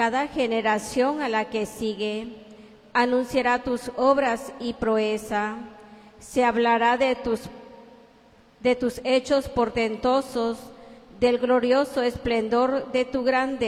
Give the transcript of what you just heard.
Cada generación a la que sigue anunciará tus obras y proeza. Se hablará de tus hechos portentosos, del glorioso esplendor de tu grandeza.